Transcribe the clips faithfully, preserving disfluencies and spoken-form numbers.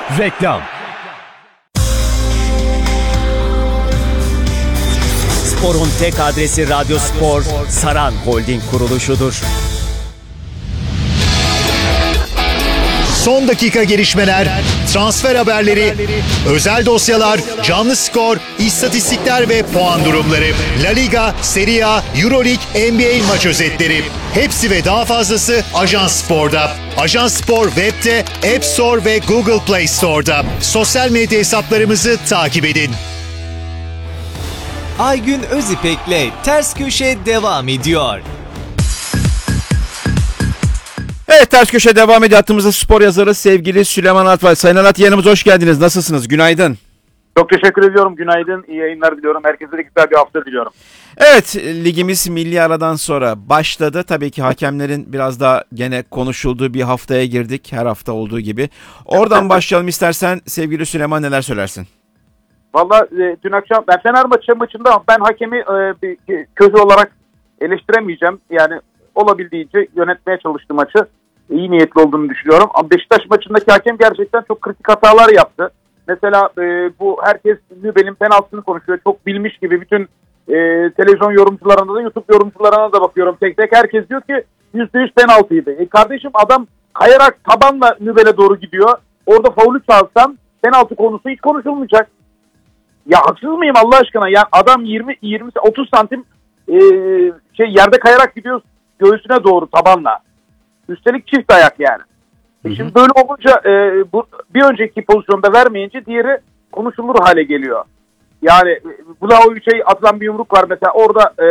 Reklam. Spor'un tek adresi Radyo Spor, Saran Holding kuruluşudur. Son dakika gelişmeler, transfer haberleri, özel dosyalar, canlı skor, istatistikler ve puan durumları. La Liga, Serie A, Euroleague, N B A maç özetleri. Hepsi ve daha fazlası Ajans Spor'da. Ajans Spor web'te, App Store ve Google Play Store'da. Sosyal medya hesaplarımızı takip edin. Aygün Özipek'le Ters Köşe devam ediyor. Evet, Ters Köşe devam ediyor. Hattımızda spor yazarı sevgili Süleyman Arat var. Sayın Arat, yanımıza hoş geldiniz. Nasılsınız? Günaydın. Çok teşekkür ediyorum. Günaydın. İyi yayınlar diliyorum. Herkese de güzel bir hafta diliyorum. Evet, ligimiz milli aradan sonra başladı. Tabii ki hakemlerin biraz daha gene konuşulduğu bir haftaya girdik. Her hafta olduğu gibi. Oradan başlayalım istersen sevgili Süleyman, neler söylersin? Valla e, dün akşam ben Fenerbahçe maçında ben hakemi e, bir közü olarak eleştiremeyeceğim. Yani olabildiğince yönetmeye çalıştı maçı. İyi niyetli olduğunu düşünüyorum. Ama Beşiktaş maçındaki hakem gerçekten çok kritik hatalar yaptı. Mesela e, bu herkes Nübel'in penaltısını konuşuyor. Çok bilmiş gibi bütün e, televizyon yorumcularına da YouTube yorumcularına da bakıyorum tek tek. Herkes diyor ki yüzde yüz penaltıydı. E kardeşim, adam kayarak tabanla Nübel'e doğru gidiyor. Orada faulü çalsan penaltı konusu hiç konuşulmayacak. Ya haksız mıyım Allah aşkına? Yani adam yirmi yirmi otuz santim e, şey yerde kayarak gidiyor göğsüne doğru tabanla. Üstelik çift ayak yani. E şimdi böyle olunca e, bu bir önceki pozisyonda vermeyince diğeri konuşulur hale geliyor. Yani Vlahovic'e atılan bir yumruk var mesela, orada e,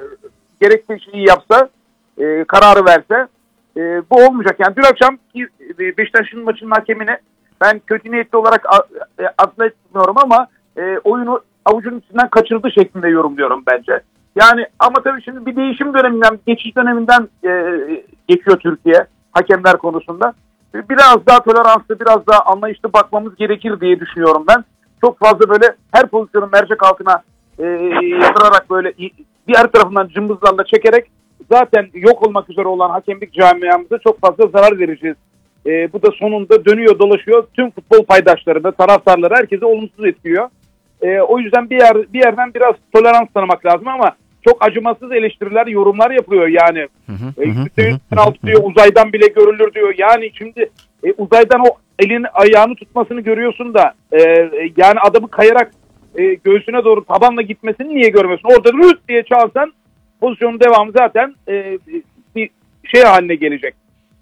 gerekli şeyi yapsa, e, kararı verse e, bu olmayacak. Yani dün akşam Beşiktaş'ın maçının hakemini ben kötü niyetli olarak asla etmiyorum ama e, oyunu avucunun içinden kaçırdı şeklinde yorumluyorum bence. Yani ama tabii şimdi bir değişim döneminden, geçiş döneminden e, geçiyor Türkiye hakemler konusunda. Biraz daha toleranslı, biraz daha anlayışlı bakmamız gerekir diye düşünüyorum ben. Çok fazla böyle her pozisyonu mercek altına e, yatırarak böyle diğer tarafından cımbızlarla çekerek zaten yok olmak üzere olan hakemlik camiamıza çok fazla zarar vereceğiz. E, bu da sonunda dönüyor dolaşıyor tüm futbol paydaşlarına, taraftarları, herkese olumsuz etkiliyor. E, o yüzden bir yer bir yerden biraz tolerans tanımak lazım ama çok acımasız eleştiriler, yorumlar yapılıyor yani. yüzde yüz penaltı diyor, uzaydan bile görülür diyor. Yani şimdi e, uzaydan o elini ayağını tutmasını görüyorsun da e, yani adamı kayarak e, göğsüne doğru tabanla gitmesini niye görmüyorsun? Orada rüt diye çalsan pozisyonun devamı zaten e, bir şey haline gelecek.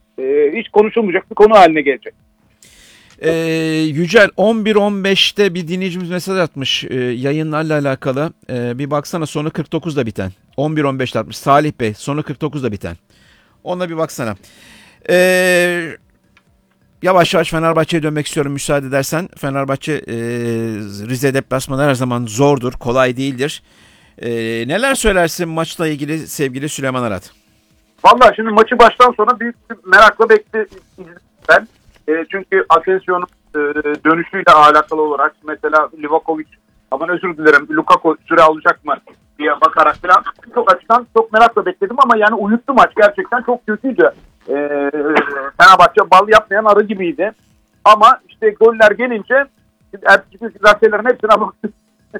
E, hiç konuşulmayacak bir konu haline gelecek. Ee, Yücel, on bir on beşte bir dinleyicimiz mesaj atmış e, yayınlarla alakalı. E, bir baksana, sonu kırk dokuzda biten. on bir on beşte atmış Salih Bey, sonu kırk dokuzda biten. Ona bir baksana. Ee, yavaş yavaş Fenerbahçe'ye dönmek istiyorum müsaade edersen. Fenerbahçe e, Rize deplasmanı her zaman zordur, kolay değildir. E, neler söylersin maçla ilgili sevgili Süleyman Arat? Vallahi şimdi maçı baştan sona büyük bir merakla bekledim ben. E, çünkü Asensio'nun e, dönüşüyle alakalı olarak mesela Livakovic, aman özür dilerim, Lukaku süre alacak mı diye bakarak falan çok açıdan çok merakla bekledim ama yani uyuttu maç, gerçekten çok kötüydü. E, Fenerbahçe bal yapmayan arı gibiydi. Ama işte goller gelince ertesi gazetelerin hepsine baktım.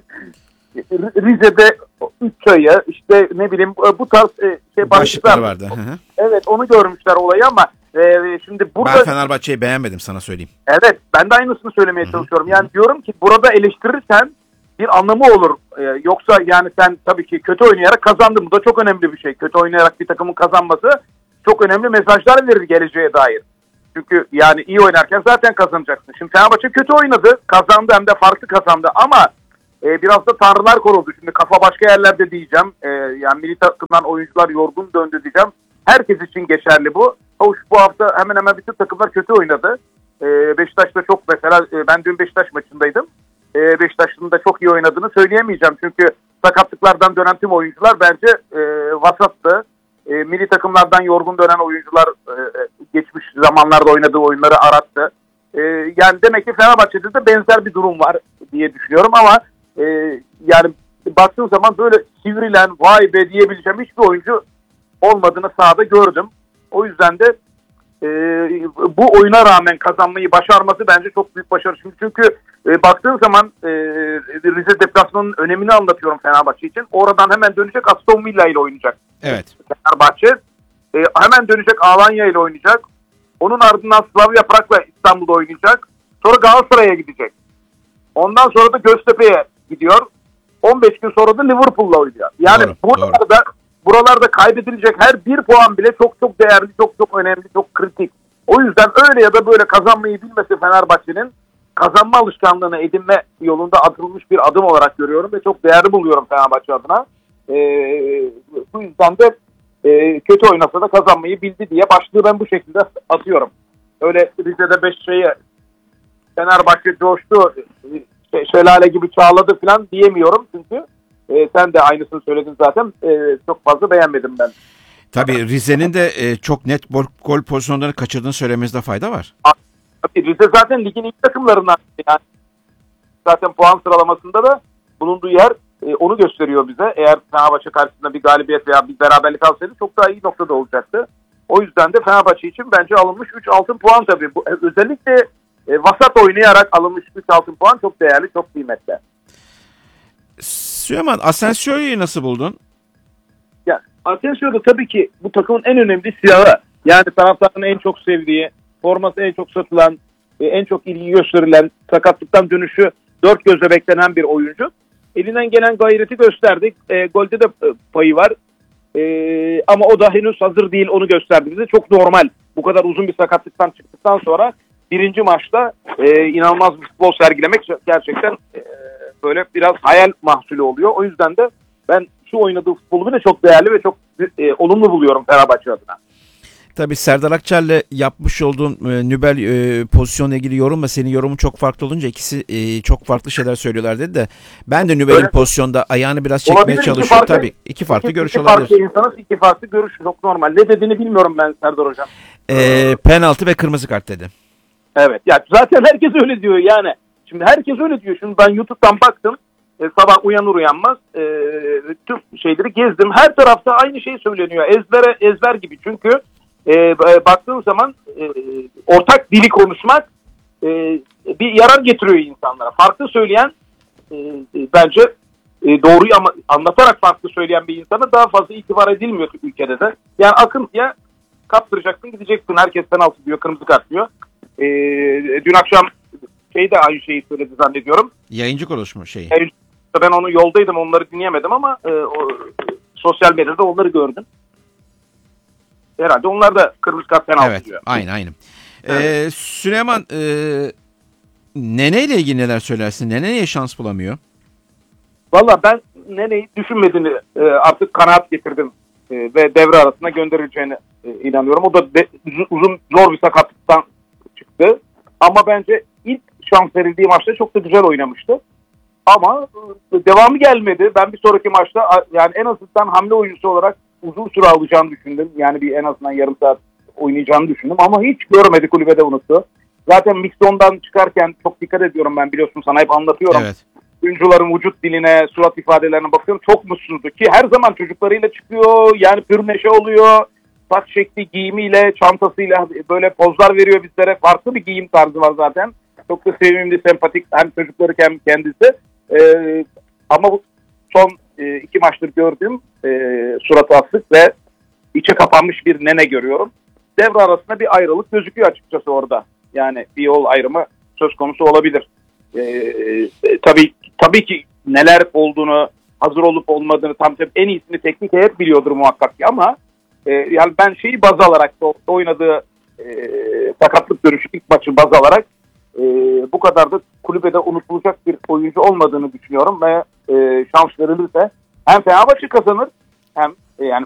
Rize'de üç sayı, işte ne bileyim bu tarz şey başlıklar vardı. Hı hı. Evet, onu görmüşler olayı ama e, şimdi burada ben Fenerbahçe'yi beğenmedim, sana söyleyeyim. Evet, ben de aynısını söylemeye Hı-hı. çalışıyorum. Yani diyorum ki burada eleştirirsen bir anlamı olur. Ee, yoksa yani sen tabii ki kötü oynayarak kazandın. Bu da çok önemli bir şey. Kötü oynayarak bir takımın kazanması çok önemli mesajlar verir geleceğe dair. Çünkü yani iyi oynarken zaten kazanacaksın. Şimdi Fenerbahçe kötü oynadı, kazandı, hem de farklı kazandı ama e, biraz da tanrılar koruldu. Şimdi kafa başka yerlerde diyeceğim. E, yani milli takımdan oyuncular yorgun döndü diyeceğim. Herkes için geçerli bu. Hoş, bu hafta hemen hemen bütün takımlar kötü oynadı. E, Beşiktaş'ta çok mesela e, ben dün Beşiktaş maçındaydım. E, Beşiktaş'ın da çok iyi oynadığını söyleyemeyeceğim. Çünkü sakatlıklardan dönen tüm oyuncular bence e, vasattı. E, milli takımlardan yorgun dönen oyuncular e, geçmiş zamanlarda oynadığı oyunları arattı. E, yani demek ki Fenerbahçe'de de benzer bir durum var diye düşünüyorum ama e, yani baktığım zaman böyle sivrilen, vay be diyebileceğim hiçbir oyuncu olmadığını sahada gördüm. O yüzden de e, bu oyuna rağmen kazanmayı başarması bence çok büyük başarı. Şimdi çünkü e, baktığın zaman e, Rize deplasmanının önemini anlatıyorum Fenerbahçe için. Oradan hemen dönecek Aston Villa ile oynayacak. Evet. Fenerbahçe e, hemen dönecek Alanya ile oynayacak. Onun ardından Slavia Prag'la İstanbul'da oynayacak. Sonra Galatasaray'a gidecek. Ondan sonra da Göztepe'ye gidiyor. on beş gün sonra da Liverpool'la oynuyor. Yani doğru, buralarda doğru. buralarda kaybedilecek her bir puan bile çok çok değerli, çok çok önemli, çok kritik. O yüzden öyle ya da böyle kazanmayı bilmesi Fenerbahçe'nin kazanma alışkanlığını edinme yolunda atılmış bir adım olarak görüyorum ve çok değerli buluyorum Fenerbahçe adına. Ee, bu yüzden de e, kötü oynasa da kazanmayı bildi diye başlığı ben bu şekilde atıyorum. Öyle Rize'de beş şeyi Fenerbahçe coştu, şelale gibi çağladı falan diyemiyorum çünkü e, sen de aynısını söyledin zaten. E, çok fazla beğenmedim ben. Tabii Rize'nin de e, çok net gol, gol pozisyonlarını kaçırdığını söylememizde fayda var. Tabii Rize zaten ligin ilk takımlarından yani zaten puan sıralamasında da bulunduğu yer e, onu gösteriyor bize. Eğer Fenerbahçe karşısında bir galibiyet veya bir beraberlik alsaydı çok daha iyi noktada olacaktı. O yüzden de Fenerbahçe için bence alınmış üç altın puan tabii. Bu, özellikle e, vasat oynayarak alınmış üç altın puan çok değerli, çok kıymetli. Süleyman, Asensio'yu nasıl buldun? Ya Asensio da tabii ki bu takımın en önemli silahı. Yani taraftarın en çok sevdiği, forması en çok satılan, en çok ilgi gösterilen, sakatlıktan dönüşü dört gözle beklenen bir oyuncu. Elinden gelen gayreti gösterdik. E, golde de e, payı var. E, ama o da henüz hazır değil, onu gösterdi bize. Çok normal. Bu kadar uzun bir sakatlıktan çıktıktan sonra birinci maçta e, inanılmaz bir futbol sergilemek gerçekten e, böyle biraz hayal mahsulü oluyor. O yüzden de ben şu oynadığı futbolu bile çok değerli ve çok e, olumlu buluyorum Fenerbahçe adına. Tabii Serdar Akçel'le yapmış olduğun e, Nübel e, pozisyonla ilgili yorum ve senin yorumun çok farklı olunca ikisi e, çok farklı şeyler söylüyorlar dedi de ben de Nübel'in pozisyonda ayağını biraz çekmeye olabilir, çalışıyorum. Iki farklı, Tabii iki farklı iki, görüş iki olabilir. Farklı insanız, iki farklı görüş çok normal. Ne dediğini bilmiyorum ben Serdar Hocam. E, penaltı ve kırmızı kart dedi. Evet ya zaten herkes öyle diyor yani. Şimdi herkes öyle diyor. Şimdi ben YouTube'dan baktım. E, sabah uyanır uyanmaz e, tüm şeyleri gezdim. Her tarafta aynı şey söyleniyor. Ezbere ezber gibi. Çünkü e, baktığın zaman e, ortak dili konuşmak e, bir yarar getiriyor insanlara. Farklı söyleyen e, bence e, doğruyu ama anlatarak farklı söyleyen bir insana daha fazla itibar edilmiyor ülkede de. Yani akıntıya kaptıracaksın, gideceksin. Herkes penaltı diyor, kırmızı kart diyor. E, dün akşam şey de aynı şeyi söyledi zannediyorum. Yayıncı konuşma şeyi. Yani ben onu yoldaydım, onları dinleyemedim ama e, o, sosyal medyada onları gördüm. Herhalde onlar da kırmızı kart penaltı Evet, diyor. aynı aynı. Evet. Ee, Süleyman, e, Nene ile ilgili neler söylersin? Nene niye şans bulamıyor? Valla ben Nene'yi düşünmediğini e, artık kanaat getirdim e, ve devre arasına gönderileceğine e, inanıyorum. O da de, uzun zor bir sakatlıktan çıktı. Ama bence ilk şans verildiği maçta çok da güzel oynamıştı. Ama e, devamı gelmedi. Ben bir sonraki maçta yani en azından hamle oyuncusu olarak uzun süre alacağını düşündüm. Yani bir en azından yarım saat oynayacağını düşündüm. Ama hiç görmedi, kulübede unuttu. Zaten Mixon'dan çıkarken çok dikkat ediyorum ben, biliyorsun, sana hep anlatıyorum. Evet. Oyuncuların vücut diline, surat ifadelerine bakıyorum. Çok mutsuzdu ki her zaman çocuklarıyla çıkıyor. Yani pür neşe oluyor. Saç şekli, giyimiyle, çantasıyla böyle pozlar veriyor bizlere. Farklı bir giyim tarzı var zaten. Çok da sevimli, sempatik hem çocukları hem kendisi. Ee, ama bu son e, iki maçtır gördüğüm e, suratı asık ve içe kapanmış bir Nene görüyorum. Devre arasında bir ayrılık gözüküyor açıkçası orada. Yani bir yol ayrımı söz konusu olabilir. Ee, e, tabii tabii ki neler olduğunu, hazır olup olmadığını tam tabii en iyisini teknik heyet biliyordur muhakkak ki ama e, yani ben şeyi baz alarak da oynadığı e, sakatlık dönüşü ilk maçı baz alarak e, bu kadar da kulübede unutulacak bir oyuncu olmadığını düşünüyorum ve e, şans verilirse hem Fenerbahçe kazanır hem e, yani